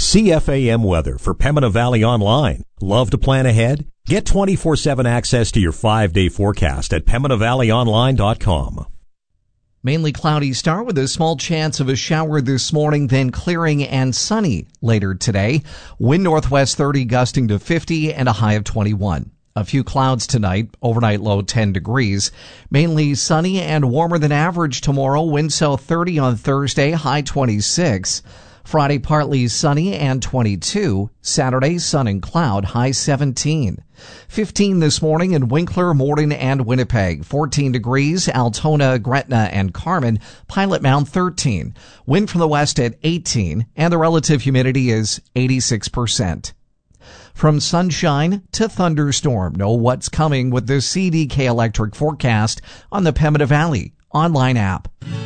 CFAM weather for Pembina Valley Online. Love to plan ahead? Get 24/7 access to your 5-day forecast at PembinaValleyOnline.com. Mainly cloudy start with a small chance of a shower this morning, then clearing and sunny later today. Wind northwest 30 gusting to 50 and a high of 21. A few clouds tonight, overnight low 10 degrees. Mainly sunny and warmer than average tomorrow. Wind south 30 on Thursday, high 26. Friday partly sunny and 22. Saturday sun and cloud, high 17. 15 this morning in Winkler, Morden, and Winnipeg. 14 degrees, Altona, Gretna, and Carmen. Pilot Mound 13. Wind from the west at 18, and the relative humidity is 86%. From sunshine to thunderstorm, know what's coming with the CDK Electric forecast on the Pembina Valley online app.